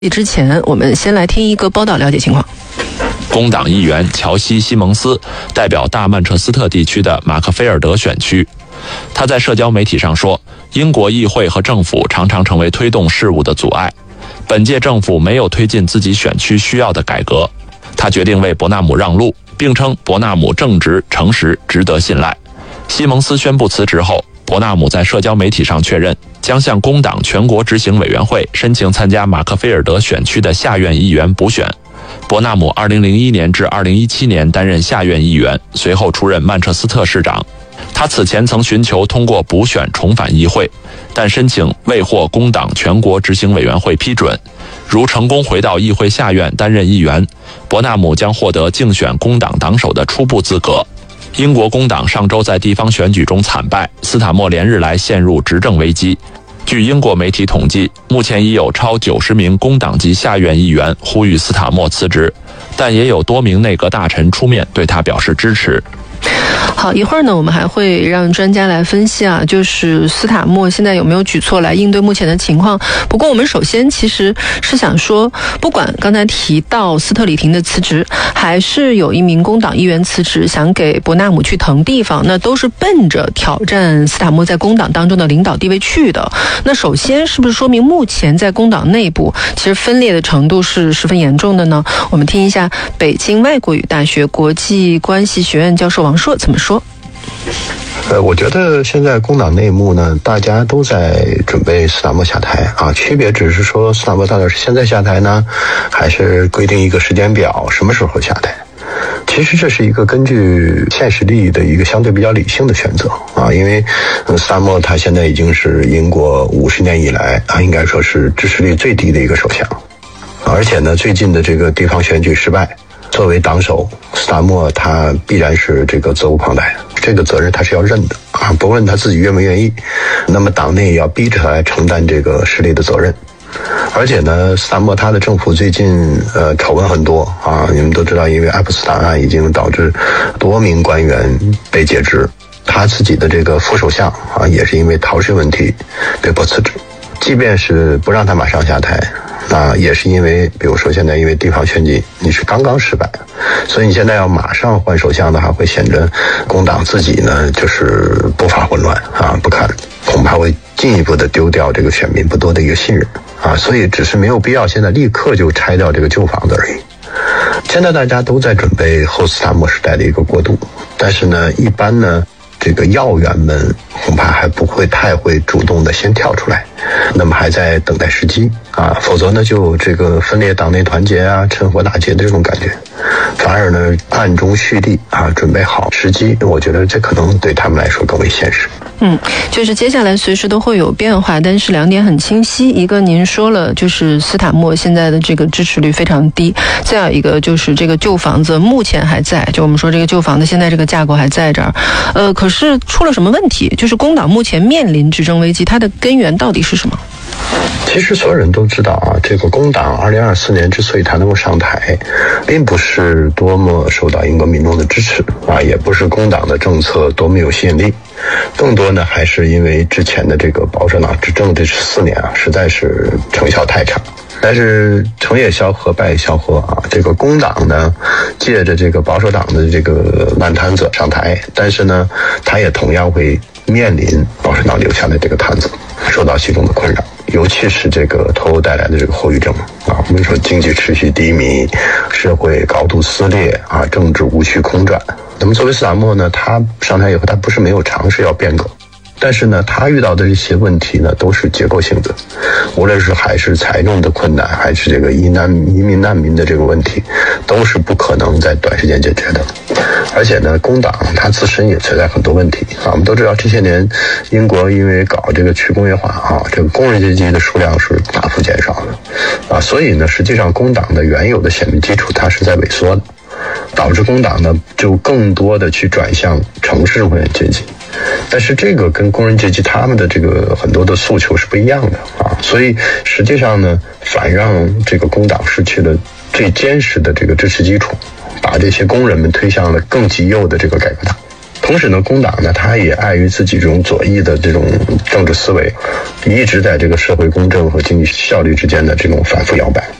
之前，我们先来听一个报道，了解情况。 工党议员乔西·西蒙斯代表大曼彻斯特地区的马克菲尔德选区。他在社交媒体上说，英国议会和政府常常成为推动事务的阻碍。本届政府没有推进自己选区需要的改革。他决定为伯纳姆让路，并称伯纳姆正直、诚实，值得信赖。西蒙斯宣布辞职后，伯纳姆在社交媒体上确认将向工党全国执行委员会申请参加马克菲尔德选区的下院议员补选。伯纳姆2001年至2017年担任下院议员，随后出任曼彻斯特市长。他此前曾寻求通过补选重返议会，但申请未获工党全国执行委员会批准。如成功回到议会下院担任议员，伯纳姆将获得竞选工党党首的初步资格。英国工党上周在地方选举中惨败，斯塔默连日来陷入执政危机。据英国媒体统计，目前已有超90名工党籍下院议员呼吁斯塔默辞职，但也有多名内阁大臣出面对他表示支持。 好，一会儿呢，我们还会让专家来分析就是斯塔默现在有没有举措来应对目前的情况。不过我们首先其实是想说，不管刚才提到斯特里廷的辞职，还是有一名工党议员辞职，想给伯纳姆去腾地方，那都是奔着挑战斯塔默在工党当中的领导地位去的。那首先是不是说明目前在工党内部其实分裂的程度是十分严重的呢？我们听一下北京外国语大学国际关系学院教授王硕怎么说。 我觉得现在工党内幕呢，大家都在准备斯塔默下台区别只是说斯塔默到底是现在下台呢，还是规定一个时间表，什么时候下台。其实这是一个根据现实利益的一个相对比较理性的选择因为斯塔默他现在已经是英国50年以来应该说是支持率最低的一个首相，而且呢，最近的这个地方选举失败，作为党首，斯塔默他必然是这个责无旁贷的，这个责任他是要认的不论他自己愿不愿意，那么党内也要逼着他来承担这个失利的责任。而且呢，斯塔默他的政府最近丑闻很多你们都知道，因为爱普斯坦案已经导致多名官员被解职，他自己的这个副首相也是因为逃税问题被迫辞职。即便是不让他马上下台，那也是因为比如说现在因为地方选举你是刚刚失败，所以你现在要马上换首相的话，会显得工党自己呢就是步伐混乱不堪，恐怕会进一步的丢掉这个选民不多的一个信任所以只是没有必要现在立刻就拆掉这个旧房子而已。现在大家都在准备后斯塔默时代的一个过渡，但是呢，一般呢这个要员们恐怕还不会太会主动的先跳出来，那么还在等待时机否则呢就这个分裂党内团结趁火打劫的这种感觉，反而呢暗中蓄力准备好时机，我觉得这可能对他们来说更为现实。 就是接下来随时都会有变化，但是两点很清晰，一个您说了，就是斯塔默现在的这个支持率非常低，再有一个就是这个旧房子目前还在，就我们说这个旧房子现在这个架构还在这儿，可是出了什么问题？就是工党目前面临执政危机，它的根源到底是什么？ 其实所有人都知道这个工党2024年之所以他能够上台，并不是多么受到英国民众的支持也不是工党的政策多么有吸引力，更多呢还是因为之前的这个保守党执政这14年实在是成效太差。但是成也萧何，败也萧何这个工党呢借着这个保守党的这个烂摊子上台，但是呢他也同样会面临保守党留下的这个摊子，受到其中的困扰，尤其是这个脱欧带来的这个后遗症我们说经济持续低迷，社会高度撕裂政治无序空转。那么作为斯塔默呢，他上台以后他不是没有尝试要变革，但是呢他遇到的这些问题呢都是结构性的，无论是还是财政的困难，还是这个移民难民的这个问题，都是不可能在短时间解决的。而且呢工党它自身也存在很多问题我们都知道这些年英国因为搞这个去工业化这个工人阶级的数量是大幅减少的所以呢实际上工党的原有的选民基础它是在萎缩的，导致工党呢就更多的去转向城市工人阶级，但是这个跟工人阶级他们的这个很多的诉求是不一样的所以实际上呢反让这个工党失去了最坚实的这个支持基础，把这些工人们推向了更极右的这个改革党同时呢，工党呢，他也碍于自己这种左翼的这种政治思维，一直在这个社会公正和经济效率之间的这种反复摇摆。